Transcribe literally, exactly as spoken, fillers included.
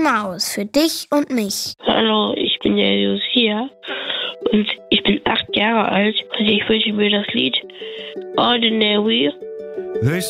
Maus für dich und mich. Hallo, ich bin der Lucia und ich bin acht Jahre alt und ich wünsche mir das Lied Ordinary